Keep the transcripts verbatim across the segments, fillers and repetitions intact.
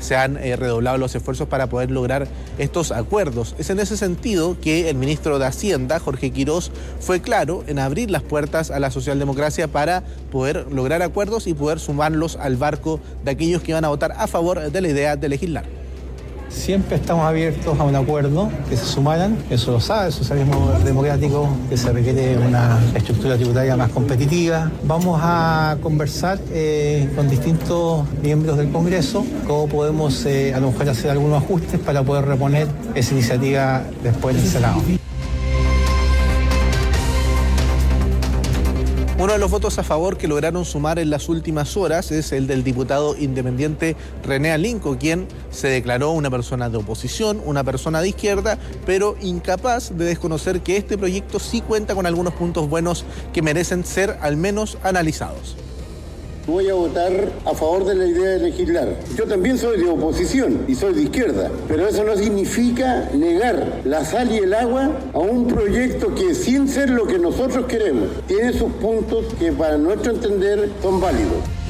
se han eh, redoblado los esfuerzos para poder lograr estos acuerdos. Es en ese sentido que el ministro de Hacienda, Jorge Quirós, fue claro en abrir las puertas a la socialdemocracia para poder lograr acuerdos y poder sumarlos al barco de aquellos que van a votar a favor de la idea de legislar. Siempre estamos abiertos a un acuerdo, que se sumaran, eso lo sabe el socialismo democrático, que se requiere una estructura tributaria más competitiva. Vamos a conversar eh, con distintos miembros del Congreso cómo podemos eh, a lo mejor hacer algunos ajustes para poder reponer esa iniciativa después del Senado. Uno de los votos a favor que lograron sumar en las últimas horas es el del diputado independiente René Alinco, quien se declaró una persona de oposición, una persona de izquierda, pero incapaz de desconocer que este proyecto sí cuenta con algunos puntos buenos que merecen ser al menos analizados. Voy a votar a favor de la idea de legislar. Yo también soy de oposición y soy de izquierda, pero eso no significa negar la sal y el agua a un proyecto que, sin ser lo que nosotros queremos, tiene sus puntos que para nuestro entender son válidos.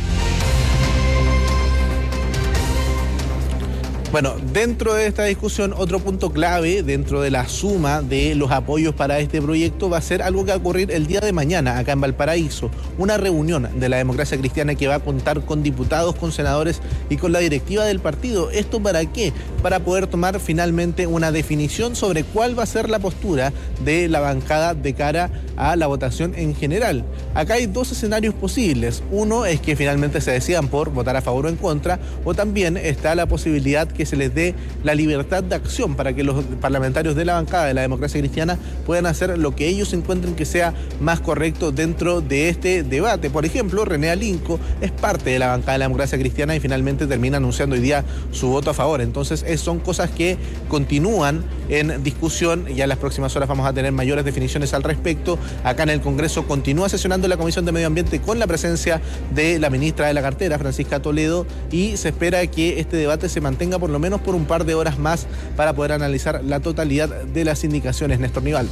Bueno, dentro de esta discusión, otro punto clave dentro de la suma de los apoyos para este proyecto va a ser algo que va a ocurrir el día de mañana acá en Valparaíso, una reunión de la Democracia Cristiana que va a contar con diputados, con senadores y con la directiva del partido. ¿Esto para qué? Para poder tomar finalmente una definición sobre cuál va a ser la postura de la bancada de cara a la votación en general. Acá hay dos escenarios posibles. Uno es que finalmente se decidan por votar a favor o en contra, o también está la posibilidad que se les dé la libertad de acción para que los parlamentarios de la bancada de la Democracia Cristiana puedan hacer lo que ellos encuentren que sea más correcto dentro de este debate. Por ejemplo, René Alinco es parte de la bancada de la Democracia Cristiana y finalmente termina anunciando hoy día su voto a favor. Entonces, son cosas que continúan en discusión. Ya en las próximas horas vamos a tener mayores definiciones al respecto. Acá en el Congreso continúa sesionando la Comisión de Medio Ambiente con la presencia de la ministra de la cartera, Francisca Toledo, y se espera que este debate se mantenga por lo menos por un par de horas más para poder analizar la totalidad de las indicaciones. Néstor Nivaldo.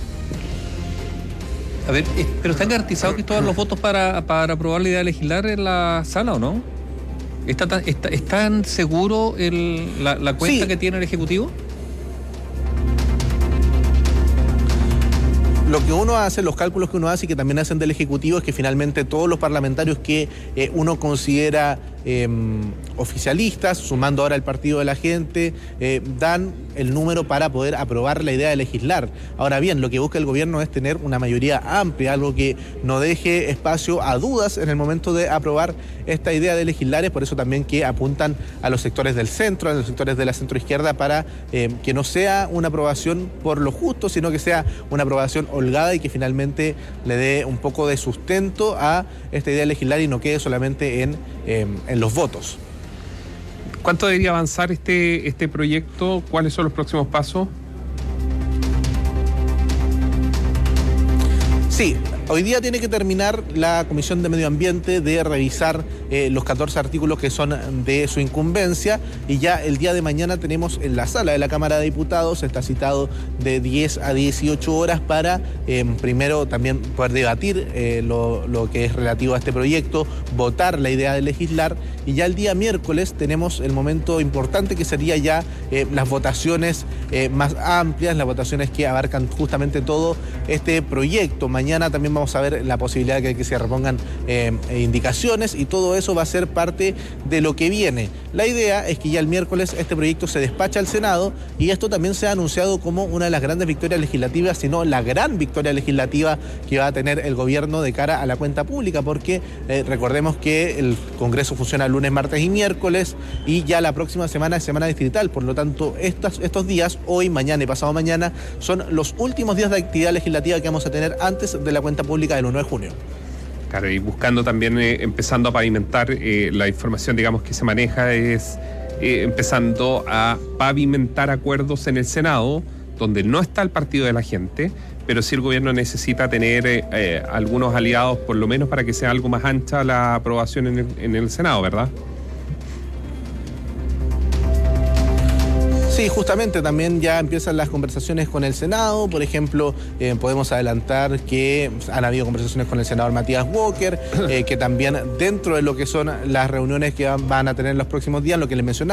A ver, ¿pero están garantizados que todos los votos para, para aprobar la idea de legislar en la sala o no? ¿Está tan, está, ¿Es tan seguro el, la, la cuenta sí. que tiene el Ejecutivo? Lo que uno hace, los cálculos que uno hace y que también hacen del Ejecutivo es que finalmente todos los parlamentarios que eh, uno considera eh, oficialistas, sumando ahora el Partido de la Gente, eh, dan el número para poder aprobar la idea de legislar. Ahora bien, lo que busca el gobierno es tener una mayoría amplia, algo que no deje espacio a dudas en el momento de aprobar esta idea de legislar. Es por eso también que apuntan a los sectores del centro, a los sectores de la centroizquierda, para eh, que no sea una aprobación por lo justo, sino que sea una aprobación holgada y que finalmente le dé un poco de sustento a esta idea de legislar y no quede solamente en, eh, en los votos. ¿Cuánto debería avanzar este, este proyecto? ¿Cuáles son los próximos pasos? Sí, hoy día tiene que terminar la Comisión de Medio Ambiente de revisar eh, los catorce artículos que son de su incumbencia, y ya el día de mañana tenemos en la sala de la Cámara de Diputados, está citado de diez a dieciocho horas para eh, primero también poder debatir eh, lo, lo que es relativo a este proyecto, votar la idea de legislar, y ya el día miércoles tenemos el momento importante que sería ya eh, las votaciones eh, más amplias, las votaciones que abarcan justamente todo este proyecto. Mañana también vamos a ver la posibilidad de que se repongan eh, indicaciones, y todo eso va a ser parte de lo que viene. La idea es que ya el miércoles este proyecto se despacha al Senado, y esto también se ha anunciado como una de las grandes victorias legislativas, sino la gran victoria legislativa que va a tener el gobierno de cara a la cuenta pública, porque eh, recordemos que el Congreso funciona lunes, martes y miércoles, y ya la próxima semana es semana distrital. Por lo tanto, estos, estos días, hoy, mañana y pasado mañana, son los últimos días de actividad legislativa que vamos a tener antes de la cuenta pública del uno de junio. Claro, y buscando también, eh, empezando a pavimentar eh, la información, digamos, que se maneja, es eh, empezando a pavimentar acuerdos en el Senado, donde no está el Partido de la Gente, pero sí el gobierno necesita tener eh, eh, algunos aliados, por lo menos para que sea algo más ancha la aprobación en el, en el Senado, ¿verdad? Sí, justamente también ya empiezan las conversaciones con el Senado. Por ejemplo, eh, podemos adelantar que han habido conversaciones con el senador Matías Walker, eh, que también dentro de lo que son las reuniones que van, van a tener en los próximos días, lo que les mencionaba,